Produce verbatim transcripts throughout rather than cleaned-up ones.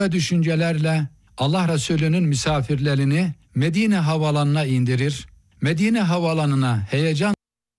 ve düşüncelerle Allah Resulü'nün misafirlerini Medine havalanına indirir. Medine havalanına heyecan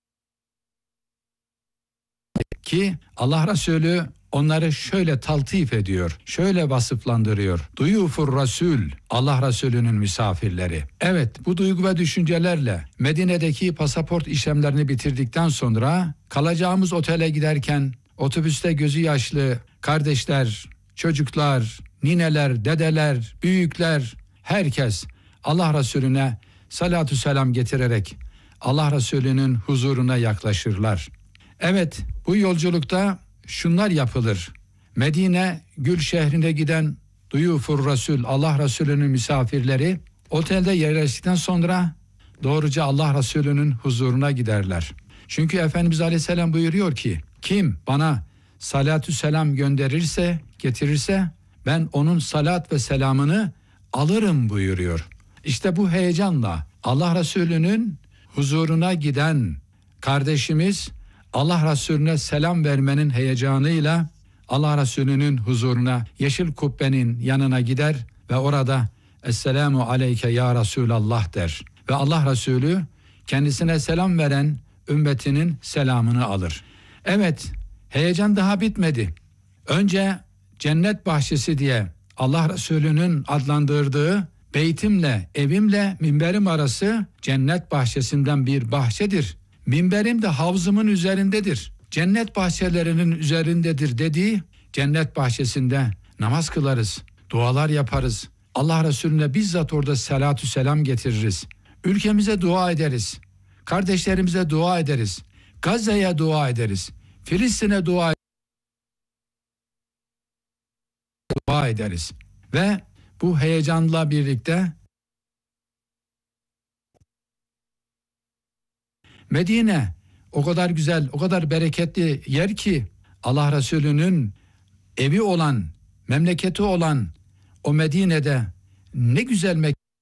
ki Allah Resulü onları şöyle taltif ediyor, şöyle vasıflandırıyor. Duyufur Resul, Allah Resulü'nün misafirleri. Evet, bu duygu ve düşüncelerle Medine'deki pasaport işlemlerini bitirdikten sonra kalacağımız otele giderken otobüste gözü yaşlı kardeşler, çocuklar, nineler, dedeler, büyükler, herkes Allah Resulüne salatü selam getirerek Allah Resulü'nün huzuruna yaklaşırlar. Evet, bu yolculukta şunlar yapılır. Medine Gül şehrine giden Duyufur Resul, Allah Resulü'nün misafirleri otelde yerleştikten sonra doğruca Allah Resulü'nün huzuruna giderler. Çünkü Efendimiz Aleyhisselam buyuruyor ki, kim bana salatü selam gönderirse, getirirse ben onun salat ve selamını alırım buyuruyor. İşte bu heyecanla Allah Resulü'nün huzuruna giden kardeşimiz Allah Resulüne selam vermenin heyecanıyla Allah Resulü'nün huzuruna, yeşil kubbenin yanına gider ve orada Esselamu aleyke ya Resulallah der. Ve Allah Resulü kendisine selam veren ümmetinin selamını alır. Evet, heyecan daha bitmedi. Önce cennet bahçesi diye Allah Resulü'nün adlandırdığı beytimle, evimle minberim arası cennet bahçesinden bir bahçedir. Minberim de havzımın üzerindedir. Cennet bahçelerinin üzerindedir dediği cennet bahçesinde namaz kılarız, dualar yaparız. Allah Resulüne bizzat orada salatü selam getiririz. Ülkemize dua ederiz. Kardeşlerimize dua ederiz. Gazze'ye dua ederiz. Filistin'e dua, dua ederiz. Ve bu heyecanla birlikte Medine o kadar güzel, o kadar bereketli yer ki Allah Resulü'nün evi olan, memleketi olan o Medine'de ne güzel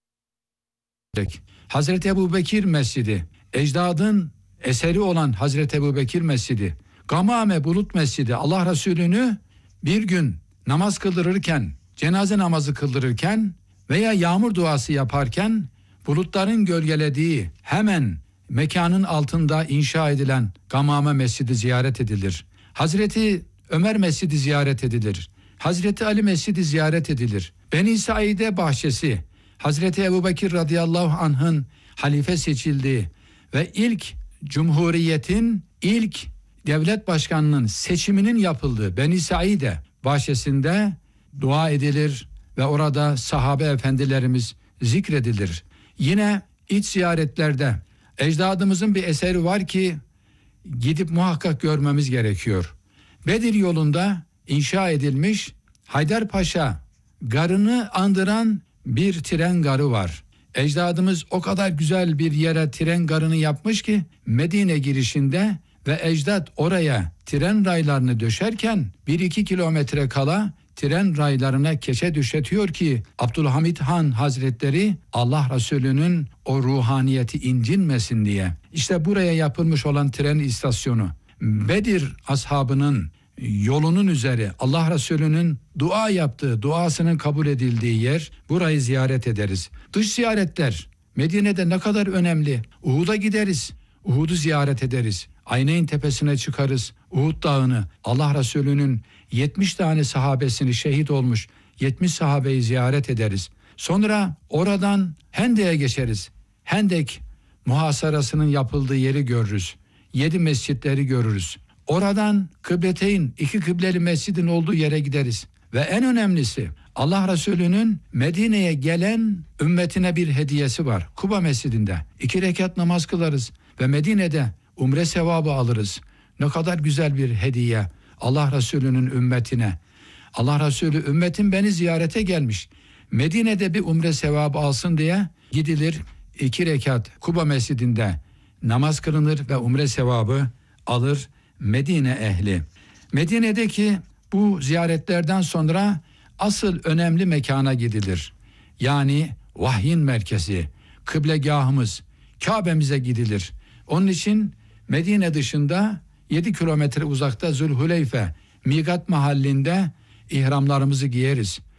mekan. Hazreti Ebubekir Mescidi, ecdadın eseri olan Hazreti Ebubekir Mescidi, Gamame Bulut Mescidi, Allah Resulü'nü bir gün namaz kıldırırken, cenaze namazı kıldırırken veya yağmur duası yaparken bulutların gölgelediği hemen mekanın altında inşa edilen Gamame Mescidi ziyaret edilir. Hazreti Ömer Mescidi ziyaret edilir. Hazreti Ali Mescidi ziyaret edilir. Beni Saide bahçesi, Hazreti Ebubekir radıyallahu anh'ın halife seçildiği ve ilk Cumhuriyet'in ilk devlet başkanının seçiminin yapıldığı Beni Saide bahçesinde dua edilir ve orada sahabe efendilerimiz zikredilir. Yine iç ziyaretlerde ecdadımızın bir eseri var ki gidip muhakkak görmemiz gerekiyor. Bedir yolunda inşa edilmiş Haydarpaşa garını andıran bir tren garı var. Ecdadımız o kadar güzel bir yere tren garını yapmış ki Medine girişinde ve ecdat oraya tren raylarını döşerken bir iki kilometre kala tren raylarına keçe düşetiyor ki Abdülhamid Han Hazretleri Allah Resulü'nün o ruhaniyeti incinmesin diye. İşte buraya yapılmış olan tren istasyonu Bedir ashabının yolunun üzeri Allah Resulü'nün dua yaptığı, duasının kabul edildiği yer, burayı ziyaret ederiz. Dış ziyaretler Medine'de ne kadar önemli. Uhud'a gideriz, Uhud'u ziyaret ederiz. Ayneyn tepesine çıkarız, Uhud dağını, Allah Resulü'nün yetmiş tane sahabesini şehit olmuş yetmiş sahabeyi ziyaret ederiz. Sonra oradan Hendek'e geçeriz. Hendek muhasarasının yapıldığı yeri görürüz. Yedi mescitleri görürüz. Oradan Kıbleteyn, iki kıbleli mescidin olduğu yere gideriz. Ve en önemlisi Allah Resulü'nün Medine'ye gelen ümmetine bir hediyesi var. Kuba Mescidinde iki rekat namaz kılarız ve Medine'de umre sevabı alırız. Ne kadar güzel bir hediye Allah Resulü'nün ümmetine. Allah Resulü ümmetin beni ziyarete gelmiş. Medine'de bir umre sevabı alsın diye gidilir, iki rekat Kuba Mescidinde namaz kılınır ve umre sevabı alır Medine ehli. Medine'deki bu ziyaretlerden sonra asıl önemli mekana gidilir. Yani vahyin merkezi, kıblegahımız, Kabe'mize gidilir. Onun için Medine dışında yedi kilometre uzakta Zülhuleyfe, Migat mahallinde ihramlarımızı giyeriz.